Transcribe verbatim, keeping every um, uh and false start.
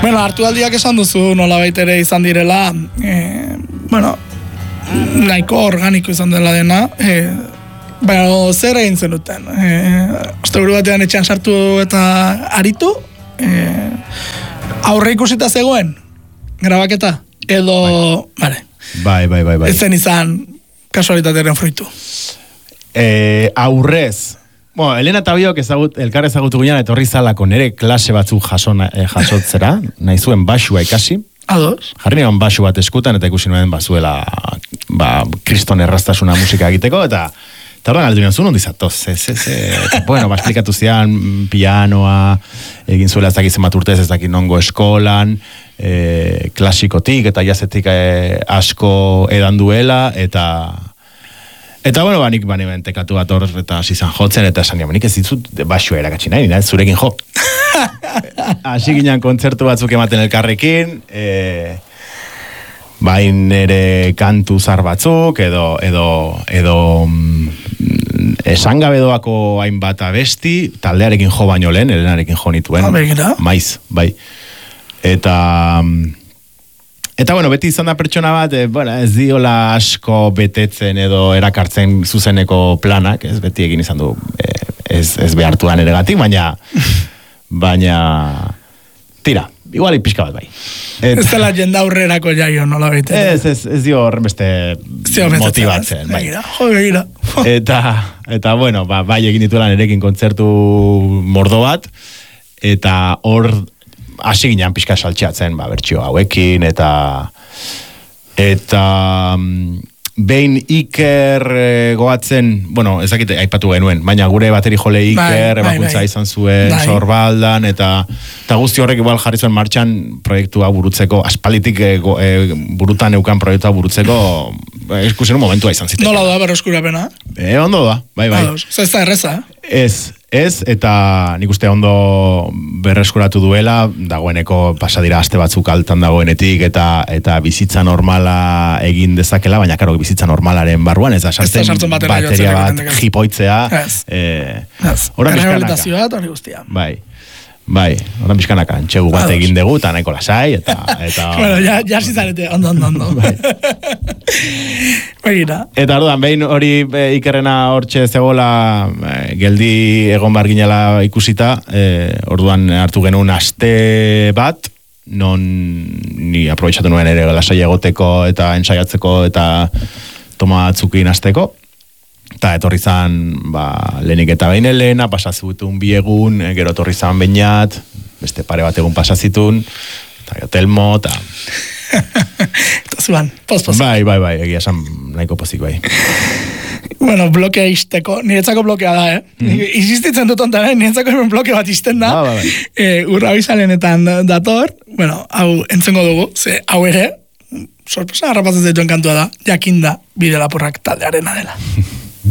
Bueno, hartu aldiak esan duzu nola baitere izan direla, eh, bueno, nahiko organiko izan dela dena, eh, baina zer egin zenuten. Eh, Asteburu batean etxean sartu eta aritu, eh, aurre ikusita zegoen, grabaketa, edo, bale, bai, bai, bai, bai. ez zen izan kasualitatearen fruitu. Eh, aurrez, bueno, Elena eta biok ezagut, elkar ezagutu guinan, etorri zalako nere klase batzuk jasona, eh, jasotzera, nahi zuen basua ikasi. Ados. Jarri nion basu bat eskutan, eta ikusi nuen bazuela, ba, kriston erraztasuna musika egiteko, eta eta horren aldu nion zuen ondizatoz, ez, ez, ez, bueno, ba, esplikatu zian, pianoa, egin zuela ez dakit zenbat urtez, ez dakit nongo eskolan, eh, klasikotik eta jazetik eh, asko edan duela, eta Eta, bueno, ba, nik bani bentekatu bat hor, eta zizan jotzen, eta esan nian, nik ez ditut basua erakatsi nahi, nire zurekin jo. Hasi ginen kontzertu batzuk ematen elkarrekin, e, bain ere kantu zar batzuk, edo, edo, edo mm, esangabedoako hainbat abesti, taldearekin jo baino lehen, Elenarekin jo nituen. Ah, maiz, bai. Eta... Eta, bueno, beti izan da pertsona bat, e, bueno, ez diola asko betetzen edo erakartzen zuzeneko planak, ez beti egin izan du, e, ez, ez behartuan eregatik, baina, baina, tira, igual pixka bat bai. Et, ez dela jenda aurrerako jaio, nola baita. Ez, ez, ez dio horren beste motibatzen. Bai. Begira, jo, begira. Eta, eta, bueno, ba, bai egin dituela nerekin kontzertu mordo bat, eta hor, hasi ginean pixka saltxeatzen, ba, bertxio hauekin, eta eta behin Iker e, goatzen, bueno, ezakite aipatu genuen, baina gure bateri jole Iker, bai, ebakuntza bai, bai. izan zuen, bai. Sorbaldan, eta, eta guzti horrek igual jarri zuen martxan proiektua burutzeko, aspalitik e, go, e, burutan eukan proiektua burutzeko, eskusen un momentua izan zitek. Nola da berreskurapena? E, ondo da, bai, bai. Ados, ez da erreza, Ez, ez, eta nik uste ondo berreskuratu duela, dagoeneko pasadira aste batzuk altan dagoenetik, eta eta bizitza normala egin dezakela, baina karo, bizitza normalaren barruan, ez da sartzen bateria bat jipoitzea. Ez, eh, ez, rehabilitazioa eta hori guztia. Bai, bai, horan bizkanaka, antxegu bat egin dugu, eta nahiko lasai, eta... eta bueno, ja, ja zizarete, ondo, ondo, ondo. Bai. Begira. Eta orduan, behin hori e, Ikerrena hortxe zegoela e, geldi egon bar ginela ikusita, e, orduan hartu genuen aste bat, non ni aprobetxatu nuen ere lasai egoteko eta ensaiatzeko eta toma batzukin hasteko. Eta etorri zan, ba, lehenik eta behin Elena, pasazutun bi egun, e, gero etorri zan beinat, beste pare bat egun pasazitun, eta Telmo, eta... Eta zuan, poz-poz. Bai, bai, bai, egia esan nahiko pozik, bai. Bueno, blokea izteko, niretzako blokea da, eh? Mm-hmm. Insistitzen dut ontara, niretzako hemen bloke bat izten da. Ba, ba, bai. E, urra bizalenetan dator, bueno, hau entzengo dugu, ze hau ere, sorpresa harrapatzen zaituen kantua da, jakinda bide lapurrak taldearena dela.